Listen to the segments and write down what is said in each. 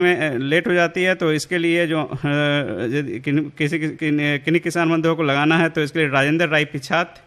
में लेट हो जाती है, तो इसके लिए जो किन्हीं किसान बंधुओं को लगाना है तो इसके लिए राजेंद्र राई पिछात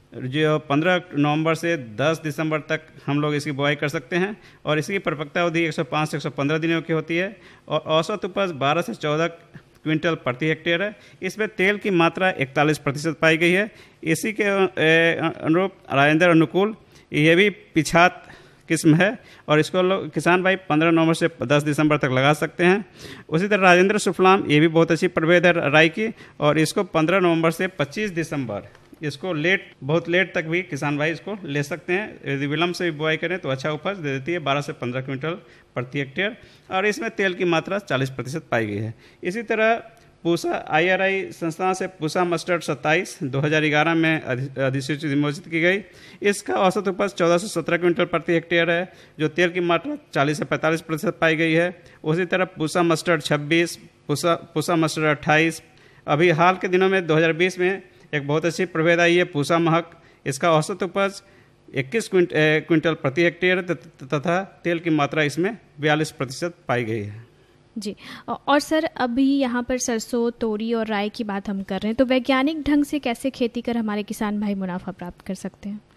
जो 15 नवंबर से 10 दिसंबर तक हम लोग इसकी बुआई कर सकते हैं और इसकी परिपक्वता अवधि 105 से 115 दिनों की होती है और औसत उपज 12 से 14 क्विंटल प्रति हेक्टेयर है। इसमें तेल की मात्रा 41% पाई गई है। इसी के अनुरूप राजेंद्र अनुकूल ये भी पिछात किस्म है और इसको लोग किसान भाई 15 नवंबर से 10 दिसंबर तक लगा सकते हैं। उसी तरह राजेंद्र सुफलाम ये भी बहुत अच्छी प्रभेद है राई की और इसको 15 नवंबर से 25 दिसंबर इसको बहुत लेट तक भी किसान भाई इसको ले सकते हैं। यदि विलम्ब से भी बुआई करें तो अच्छा उपज दे देती है 12 से 15 क्विंटल प्रति हेक्टेयर और इसमें तेल की मात्रा 40% पाई गई है। इसी तरह पूसा IRI संस्थान से पूसा मस्टर्ड 27 2011 में अधिसूचित विमोचित की गई। इसका औसत उपज 14 से 17 क्विंटल प्रति हेक्टेयर है जो तेल की मात्रा 40 से 45% पाई गई है। उसी तरह पूसा मस्टर्ड 26, पूसा मस्टर्ड 28, अभी हाल के दिनों में 2020 में एक बहुत अच्छी प्रभेद आई है पूसा महक। इसका औसत उपज 21 क्विंटल प्रति हेक्टेयर तथा तेल की मात्रा इसमें 42% पाई गई है। जी, और सर अभी यहाँ पर सरसों, तोरी और राई की बात हम कर रहे हैं, तो वैज्ञानिक ढंग से कैसे खेती कर हमारे किसान भाई मुनाफा प्राप्त कर सकते हैं?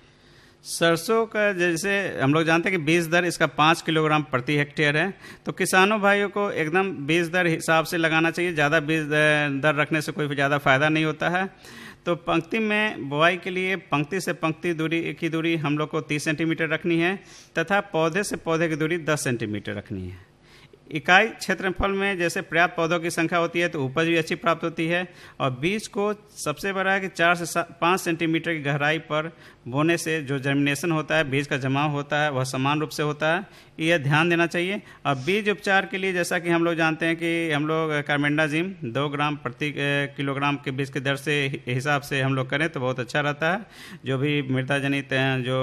सरसों का जैसे हम लोग जानते हैं कि बीज दर इसका 5 किलोग्राम प्रति हेक्टेयर है, तो किसानों भाइयों को एकदम बीज दर हिसाब से लगाना चाहिए। ज़्यादा बीज दर रखने से कोई ज़्यादा फायदा नहीं होता है। तो पंक्ति में बुआई के लिए पंक्ति से पंक्ति की दूरी हम लोग को 30 सेंटीमीटर रखनी है तथा पौधे से पौधे की दूरी 10 सेंटीमीटर रखनी है। इकाई क्षेत्रफल में जैसे पर्याप्त पौधों की संख्या होती है तो उपज भी अच्छी प्राप्त होती है और बीज को सबसे बड़ा है कि 4 से 5 सेंटीमीटर की गहराई पर बोने से जो जर्मिनेशन होता है, बीज का जमाव होता है, वह समान रूप से होता है, यह ध्यान देना चाहिए। और बीज उपचार के लिए जैसा कि हम लोग जानते हैं कि हम लोग कार्बेंडाजिम 2 ग्राम प्रति किलोग्राम के बीज के दर से हिसाब से हम लोग करें तो बहुत अच्छा रहता है। जो भी मृदा जनित जो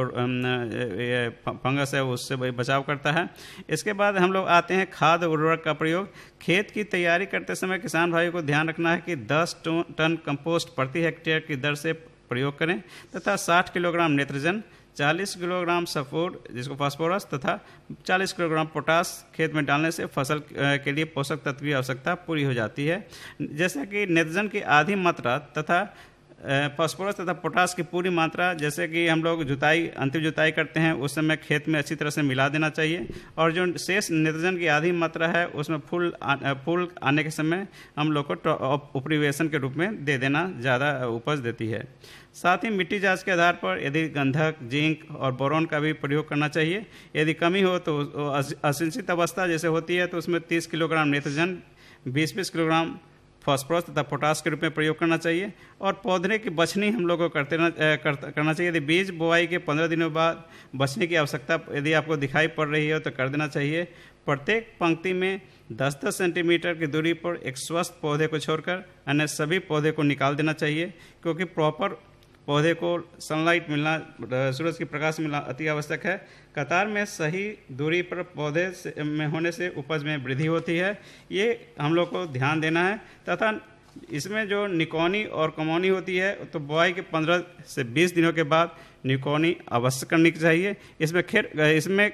फंगस है उससे बचाव करता है। इसके बाद हम लोग आते हैं खाद उर्वरक का प्रयोग। खेत की तैयारी करते समय किसान भाइयों को ध्यान रखना है कि 10 टन कंपोस्ट प्रति हेक्टेयर की दर से प्रयोग करें तथा 60 किलोग्राम नेत्रजन, 40 किलोग्राम सल्फर जिसको फास्फोरस तथा 40 किलोग्राम पोटास खेत में डालने से फसल के लिए पोषक तत्व की आवश्यकता पूरी हो जाती है। जैसा कि नेत्रजन की आधी मात्रा तथा फास्फोरस तथा पोटास की पूरी मात्रा जैसे कि हम लोग अंतिम जुताई करते हैं उस समय खेत में अच्छी तरह से मिला देना चाहिए और जो शेष नेत्रजन की आधी मात्रा है उसमें फूल आने के समय हम लोग को उपरिवेशन के रूप में दे देना ज़्यादा उपज देती है। साथ ही मिट्टी जांच के आधार पर यदि गंधक, जिंक और बोरॉन का भी प्रयोग करना चाहिए। यदि कमी हो तो असिंचित अवस्था जैसे होती है तो उसमें 30 किलोग्राम नेत्रजन, 20-20 किलोग्राम फास्फोरस तथा पोटास के रूप में प्रयोग करना चाहिए और पौधे की बछनी हम लोग को करना चाहिए। यदि बीज बुआई के 15 दिनों बाद बछनी की आवश्यकता यदि आपको दिखाई पड़ रही है तो कर देना चाहिए। प्रत्येक पंक्ति में 10-10 सेंटीमीटर की दूरी पर एक स्वस्थ पौधे को छोड़कर अन्य सभी पौधे को निकाल देना चाहिए क्योंकि प्रॉपर पौधे को सनलाइट मिलना, सूरज की प्रकाश मिलना अति आवश्यक है। कतार में सही दूरी पर पौधे में होने से उपज में वृद्धि होती है, ये हम लोग को ध्यान देना है। तथा इसमें जो निकौनी और कमौनी होती है तो बुआई के 15 से 20 दिनों के बाद निकौनी अवश्य करनी चाहिए। इसमें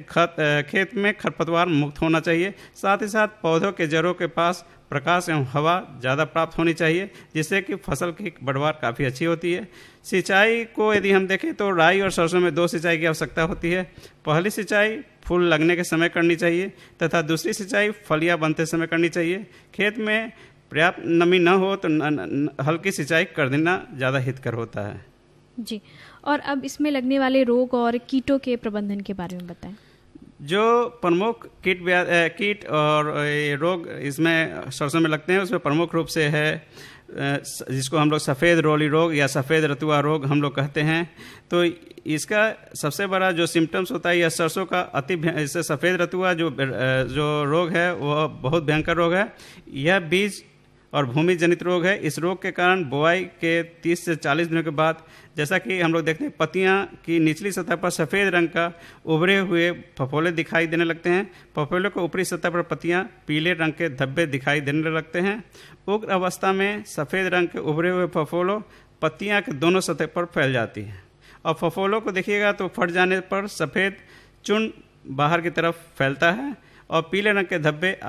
खेत में खरपतवार मुक्त होना चाहिए। साथ ही साथ पौधों के जड़ों के पास प्रकाश एवं हवा ज़्यादा प्राप्त होनी चाहिए जिससे कि फसल की बढ़वार काफ़ी अच्छी होती है। सिंचाई को यदि हम देखें तो राई और सरसों में 2 सिंचाई की आवश्यकता होती है। पहली सिंचाई फूल लगने के समय करनी चाहिए तथा दूसरी सिंचाई फलियां बनते समय करनी चाहिए। खेत में पर्याप्त नमी न हो तो हल्की सिंचाई कर देना ज़्यादा हितकर होता है। जी, और अब इसमें लगने वाले रोग और कीटों के प्रबंधन के बारे में बताएं। जो प्रमुख कीट और रोग इसमें सरसों में लगते हैं उसमें प्रमुख रूप से है जिसको हम लोग सफ़ेद रोली रोग या सफ़ेद रतुआ रोग हम लोग कहते हैं। तो इसका सबसे बड़ा जो सिम्टम्स होता है यह सरसों का इससे सफ़ेद रतुआ जो रोग है वह बहुत भयंकर रोग है। यह बीज और भूमि जनित रोग है। इस रोग के कारण बुआई के 30 से 40 दिनों के बाद जैसा कि हम लोग देखते हैं पत्तियां की निचली सतह पर सफ़ेद रंग का उभरे हुए फफोले दिखाई देने लगते हैं। फफोले को ऊपरी सतह पर पत्तियां पीले रंग के धब्बे दिखाई देने लगते हैं। उग्र अवस्था में सफ़ेद रंग के उभरे हुए फफोलों पत्तियां के दोनों सतह पर फैल जाती हैं और फफोलों को देखिएगा तो फट जाने पर सफ़ेद चूर्ण बाहर की तरफ फैलता है और पीले रंग के धब्बे